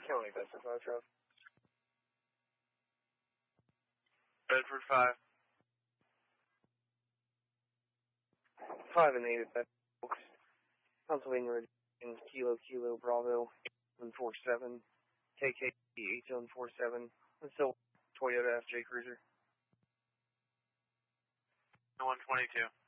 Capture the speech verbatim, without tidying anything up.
County Vesta Fire Truck. Bedford five. Five and eight at that, folks. Pennsylvania in Kilo Kilo Bravo seven four seven, K K eight seven four seven, and still Toyota F J Cruiser. one twenty-two.